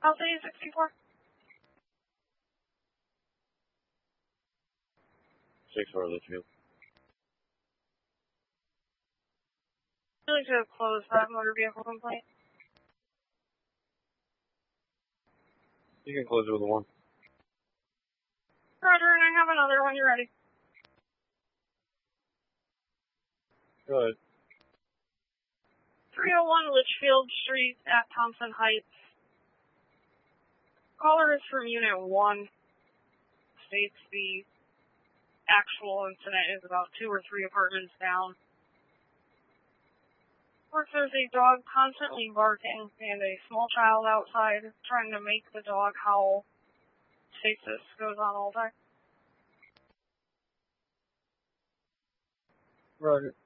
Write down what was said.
House A64. 64 Litchfield. I'd like to close that motor vehicle complaint. You can close it with a 1. Roger, and I have another when you're ready. Go ahead. 301 Litchfield Street at Thompson Heights. Caller is from Unit 1. States the actual incident is about 2 or 3 apartments down. Reports there's a dog constantly barking and a small child outside trying to make the dog howl. States this goes on all day. Roger.